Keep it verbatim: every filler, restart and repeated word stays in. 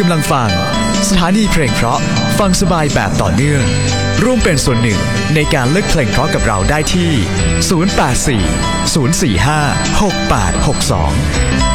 กำลังฟังสถานีเพลงเพราะฟังสบายแบบต่อเนื่องร่วมเป็นส่วนหนึ่งในการเลือกเพลงเพราะกับเราได้ที่ศูนย์ แปด สี่ ศูนย์ สี่ ห้า หก แปด หก สอง